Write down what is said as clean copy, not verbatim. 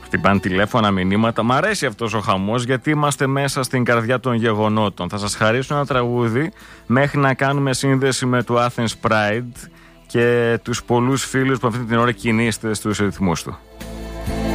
Χτυπάνε τηλέφωνα, μηνύματα. Μ' αρέσει αυτός ο χαμός γιατί είμαστε μέσα στην καρδιά των γεγονότων. Θα σας χαρίσω ένα τραγούδι μέχρι να κάνουμε σύνδεση με το Athens Pride και τους πολλούς φίλους που αυτή την ώρα κινείστε στους ρυθμούς του.